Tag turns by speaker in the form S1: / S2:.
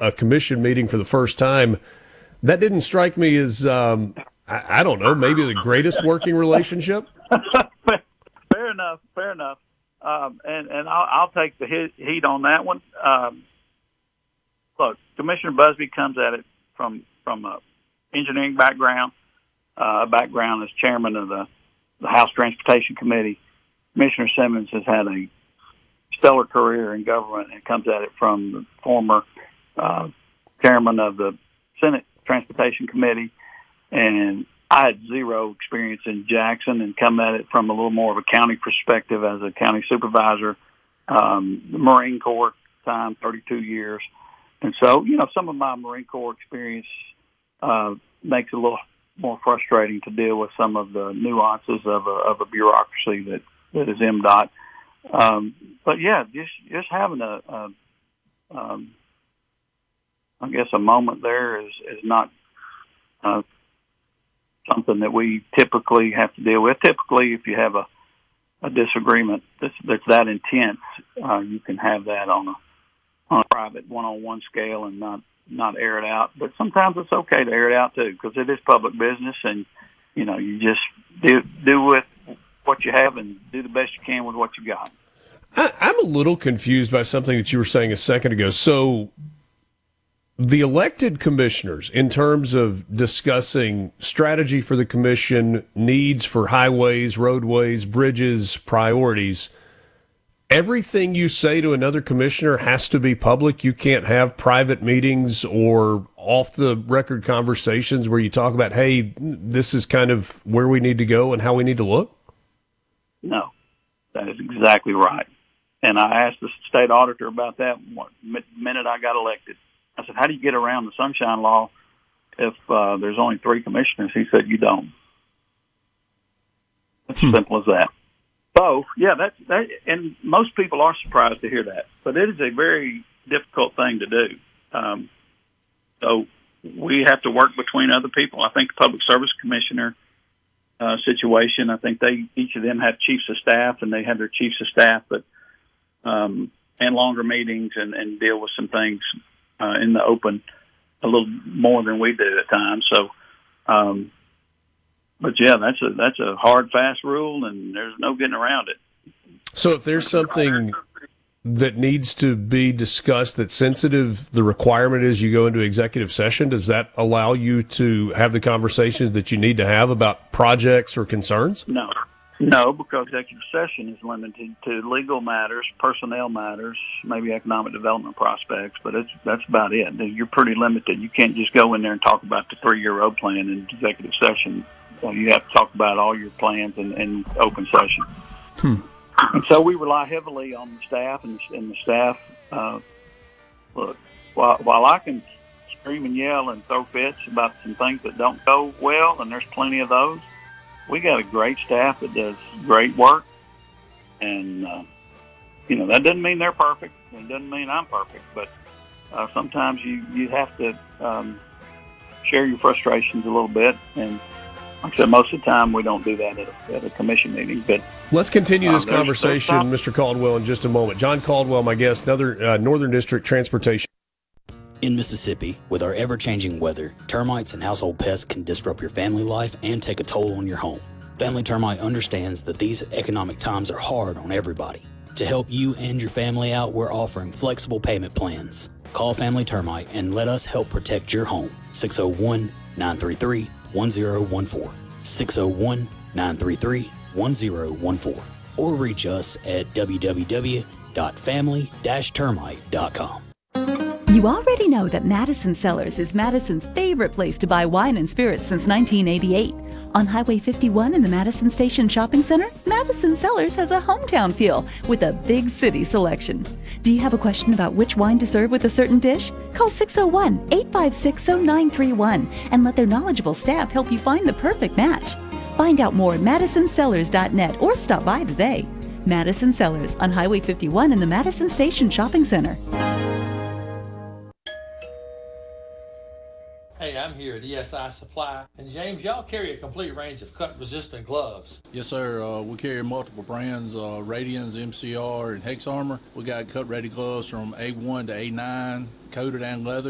S1: a commission meeting for the first time, that didn't strike me as, I don't know, maybe the greatest working relationship.
S2: Fair enough. And I'll take the heat on that one. Look, Commissioner Busby comes at it from a engineering background, a background as chairman of the House Transportation Committee. Commissioner Simmons has had a stellar career in government and comes at it from the former chairman of the Senate Transportation Committee. And I had zero experience in Jackson and come at it from a little more of a county perspective as a county supervisor. The Marine Corps time, 32 years. And so, some of my Marine Corps experience makes it a little more frustrating to deal with some of the nuances of a bureaucracy that is MDOT. But yeah, just having I guess a moment there is not something that we typically have to deal with. Typically, if you have a disagreement that's that intense, you can have that on a private one-on-one scale and not air it out. But sometimes it's okay to air it out too, because it is public business, and you just do with what you have and do the best you can with what you got.
S1: I'm a little confused by something that you were saying a second ago. So the elected commissioners, in terms of discussing strategy for the commission, needs for highways, roadways, bridges, priorities, everything you say to another commissioner has to be public. You can't have private meetings or off-the-record conversations where you talk about, hey, this is kind of where we need to go and how we need to look?
S2: No, that is exactly right. And I asked the state auditor about that minute I got elected. I said, how do you get around the Sunshine Law if there's only 3 commissioners? He said, you don't. It's as simple as that. So, yeah, that, and most people are surprised to hear that. But it is a very difficult thing to do. So we have to work between other people. I think the Public Service Commissioner situation, I think each of them have chiefs of staff, and they have their chiefs of staff, but and longer meetings and deal with some things in the open a little more than we do at times. So, but yeah, that's a hard, fast rule, and there's no getting around it.
S1: So if there's something that needs to be discussed that's sensitive, the requirement is you go into executive session. Does that allow you to have the conversations that you need to have about projects or concerns?
S2: No, because executive session is limited to legal matters, personnel matters, maybe economic development prospects, but that's about it. You're pretty limited. You can't just go in there and talk about the 3-year road plan in executive session. You have to talk about all your plans in open session. And so we rely heavily on the staff, and the staff, look, while I can scream and yell and throw fits about some things that don't go well, and there's plenty of those, we got a great staff that does great work. And, that doesn't mean they're perfect. It doesn't mean I'm perfect, but sometimes you have to share your frustrations a little bit. And like I said, most of the time we don't do that at a commission meeting. But
S1: let's continue this conversation, Mr. Caldwell, in just a moment. John Caldwell, my guest, another Northern District Transportation.
S3: In Mississippi, with our ever-changing weather, termites and household pests can disrupt your family life and take a toll on your home. Family Termite understands that these economic times are hard on everybody. To help you and your family out, we're offering flexible payment plans. Call Family Termite and let us help protect your home. 601-933-1014. 601-933-1014. Or reach us at www.family-termite.com.
S4: You already know that Madison Cellars is Madison's favorite place to buy wine and spirits since 1988. On Highway 51 in the Madison Station Shopping Center, Madison Cellars has a hometown feel with a big city selection. Do you have a question about which wine to serve with a certain dish? Call 601-856-0931 and let their knowledgeable staff help you find the perfect match. Find out more at MadisonCellars.net or stop by today. Madison Cellars on Highway 51 in the Madison Station Shopping Center.
S5: Hey, I'm here at ESI Supply. And James, y'all carry a complete range of cut-resistant gloves.
S6: Yes, sir. We carry multiple brands, Radians, MCR, and Hex Armor. We got cut-ready gloves from A1 to A9, coated and leather.